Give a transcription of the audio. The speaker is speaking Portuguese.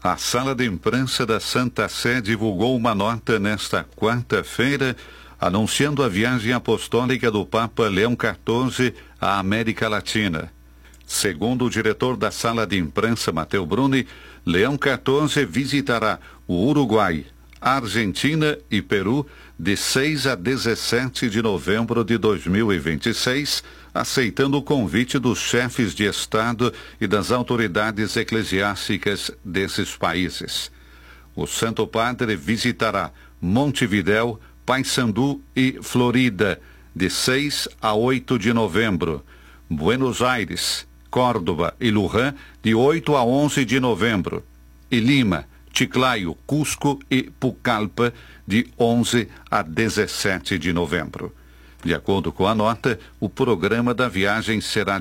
A sala de imprensa da Santa Sé divulgou uma nota nesta quarta-feira anunciando a viagem apostólica do Papa Leão XIV à América Latina. Segundo o diretor da sala de imprensa, Matteo Bruni, Leão XIV visitará o Uruguai, Argentina e Peru de 6 a 17 de novembro de 2026, aceitando o convite dos chefes de Estado e das autoridades eclesiásticas desses países. O Santo Padre visitará Montevidéu, Paissandu e Florida de 6 a 8 de novembro, Buenos Aires, Córdoba e Luján de 8 a 11 de novembro, e Lima, Chiclayo, Cusco e Pucallpa de 11 a 17 de novembro. De acordo com a nota, o programa da viagem será